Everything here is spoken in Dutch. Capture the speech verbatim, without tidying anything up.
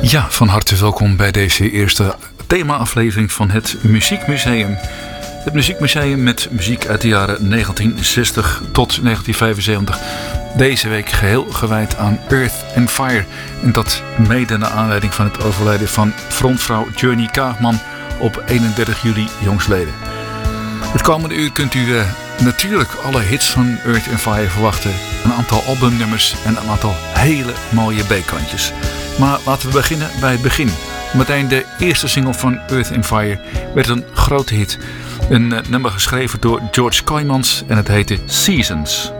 Ja, van harte welkom bij deze eerste thema-aflevering van het Muziekmuseum. Het Muziekmuseum met muziek uit de jaren negentien zestig tot negentien vijfenzeventig. Deze week geheel gewijd aan Earth and Fire. En dat mede naar aanleiding van het overlijden van frontvrouw Journey Kaagman op eenendertig juli jongstleden. Het komende uur kunt u uh, natuurlijk alle hits van Earth and Fire verwachten. Een aantal albumnummers en een aantal hele mooie B-kantjes. Maar laten we beginnen bij het begin. Meteen de eerste single van Earth and Fire werd een grote hit. Een uh, nummer geschreven door George Kooijmans en het heette Seasons.